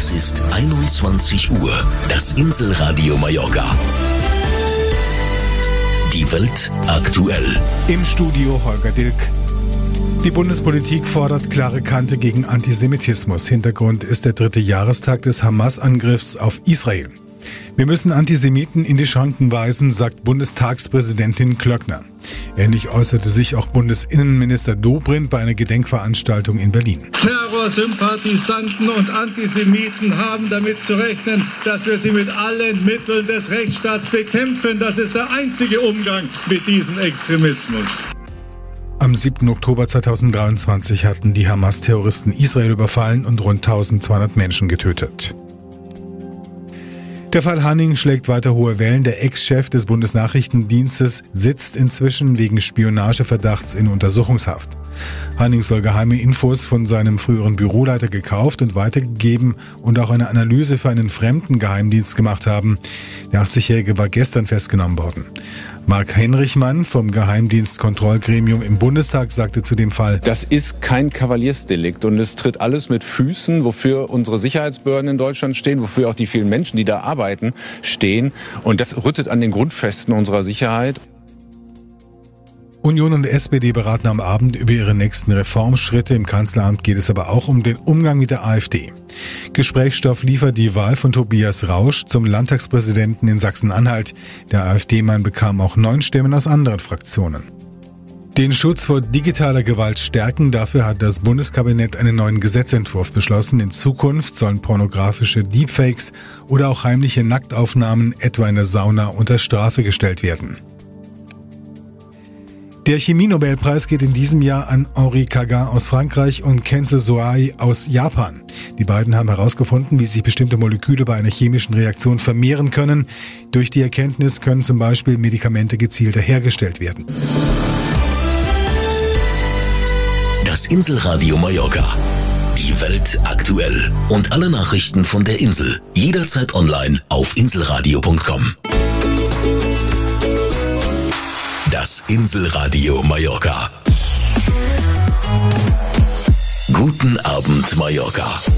Es ist 21 Uhr. Das Inselradio Mallorca. Die Welt aktuell. Im Studio Holger Dilk. Die Bundespolitik fordert klare Kante gegen Antisemitismus. Hintergrund ist der 3. Jahrestag des Hamas-Angriffs auf Israel. Wir müssen Antisemiten in die Schranken weisen, sagt Bundestagspräsidentin Klöckner. Ähnlich äußerte sich auch Bundesinnenminister Dobrindt bei einer Gedenkveranstaltung in Berlin. Terrorsympathisanten und Antisemiten haben damit zu rechnen, dass wir sie mit allen Mitteln des Rechtsstaats bekämpfen. Das ist der einzige Umgang mit diesem Extremismus. Am 7. Oktober 2023 hatten die Hamas-Terroristen Israel überfallen und rund 1200 Menschen getötet. Der Fall Hanning schlägt weiter hohe Wellen. Der Ex-Chef des Bundesnachrichtendienstes sitzt inzwischen wegen Spionageverdachts in Untersuchungshaft. Hanning soll geheime Infos von seinem früheren Büroleiter gekauft und weitergegeben und auch eine Analyse für einen fremden Geheimdienst gemacht haben. Der 80-Jährige war gestern festgenommen worden. Marc Henrichmann vom Geheimdienstkontrollgremium im Bundestag sagte zu dem Fall: Das ist kein Kavaliersdelikt und es tritt alles mit Füßen, wofür unsere Sicherheitsbehörden in Deutschland stehen, wofür auch die vielen Menschen, die da arbeiten, stehen. Und das rüttet an den Grundfesten unserer Sicherheit. Union und SPD beraten am Abend über ihre nächsten Reformschritte. Im Kanzleramt geht es aber auch um den Umgang mit der AfD. Gesprächsstoff liefert die Wahl von Tobias Rausch zum Landtagspräsidenten in Sachsen-Anhalt. Der AfD-Mann bekam auch 9 Stimmen aus anderen Fraktionen. Den Schutz vor digitaler Gewalt stärken, dafür hat das Bundeskabinett einen neuen Gesetzentwurf beschlossen. In Zukunft sollen pornografische Deepfakes oder auch heimliche Nacktaufnahmen, etwa in der Sauna, unter Strafe gestellt werden. Der Chemie-Nobelpreis geht in diesem Jahr an Henri Kagan aus Frankreich und Kenzo Soai aus Japan. Die beiden haben herausgefunden, wie sich bestimmte Moleküle bei einer chemischen Reaktion vermehren können. Durch die Erkenntnis können zum Beispiel Medikamente gezielter hergestellt werden. Das Inselradio Mallorca. Die Welt aktuell. Und alle Nachrichten von der Insel. Jederzeit online auf inselradio.com. Das Inselradio Mallorca. Guten Abend, Mallorca.